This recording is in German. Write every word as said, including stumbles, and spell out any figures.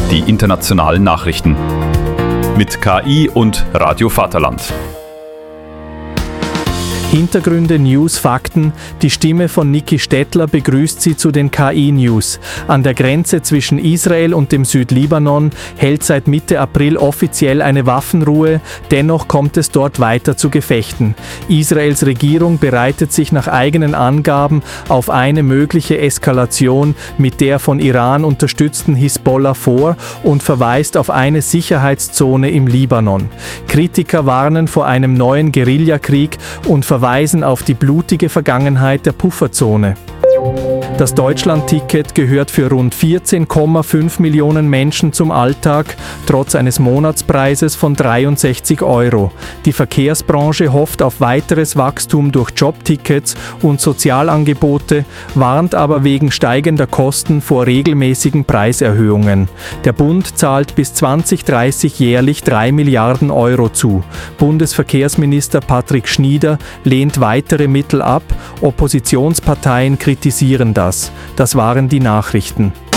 die internationalen Nachrichten. Mit K I und Radio Vaterland. Hintergründe, News, Fakten. Die Stimme von Niki Stettler begrüßt Sie zu den K I-News. An der Grenze zwischen Israel und dem Südlibanon hält seit Mitte April offiziell eine Waffenruhe, dennoch kommt es dort weiter zu Gefechten. Israels Regierung bereitet sich nach eigenen Angaben auf eine mögliche Eskalation mit der von Iran unterstützten Hisbollah vor und verweist auf eine Sicherheitszone im Libanon. Kritiker warnen vor einem neuen Guerillakrieg und verweisen auf die blutige Vergangenheit der Pufferzone. Das Deutschland-Ticket gehört für rund vierzehn Komma fünf Millionen Menschen zum Alltag, trotz eines Monatspreises von dreiundsechzig Euro. Die Verkehrsbranche hofft auf weiteres Wachstum durch Jobtickets und Sozialangebote, warnt aber wegen steigender Kosten vor regelmäßigen Preiserhöhungen. Der Bund zahlt bis zwanzig dreißig jährlich drei Milliarden Euro zu. Bundesverkehrsminister Patrick Schnieder lehnt weitere Mittel ab, Oppositionsparteien kritisieren das. Das waren die Nachrichten.